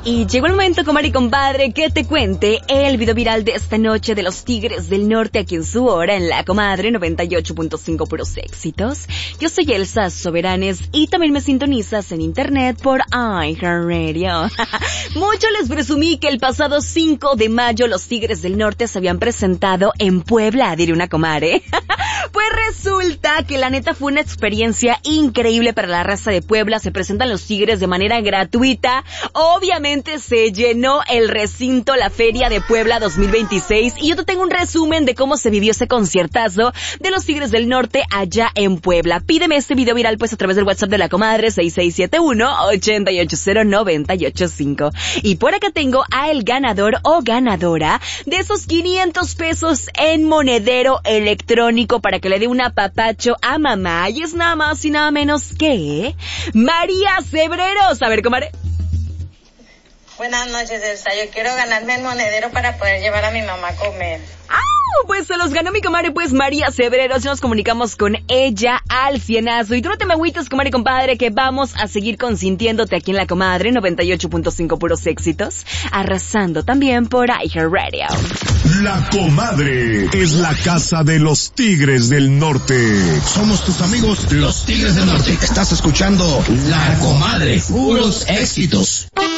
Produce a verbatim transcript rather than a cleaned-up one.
Y llegó el momento, comadre y compadre, que te cuente el video viral de esta noche de los Tigres del Norte aquí en su hora en La Comadre noventa y ocho punto cinco puros éxitos. Yo soy Elsa Soberanes y también me sintonizas en internet por iHeartRadio. Mucho les presumí que el pasado cinco de mayo los Tigres del Norte se habían presentado en Puebla, diré una comadre. Pues resulta que la neta fue una experiencia increíble para la raza de Puebla. Se presentan los Tigres de manera gratuita. Obviamente se llenó el recinto, la Feria de Puebla dos mil veintiséis, y yo te tengo un resumen de cómo se vivió ese conciertazo de los Tigres del Norte allá en Puebla. Pídeme este video viral pues a través del WhatsApp de la comadre seis seis siete uno, ocho ocho cero, nueve ocho cinco. Y por acá tengo a el ganador o ganadora de esos quinientos pesos en monedero electrónico para que le dé un apapacho a mamá, y es nada más y nada menos que María Cebreros. A ver, comadre. Buenas noches, Elsa. Yo quiero ganarme el monedero para poder llevar a mi mamá a comer. ¡Ah! Pues se los ganó mi comadre, pues María Cebreros. Nos comunicamos con ella al cienazo. Y tú no te me agüites, comadre y compadre, que vamos a seguir consintiéndote aquí en La Comadre noventa y ocho punto cinco puros éxitos, arrasando también por iHeartRadio. La Comadre es la casa de los Tigres del Norte. Somos tus amigos, los Tigres del Norte. Estás escuchando La Comadre, puros éxitos.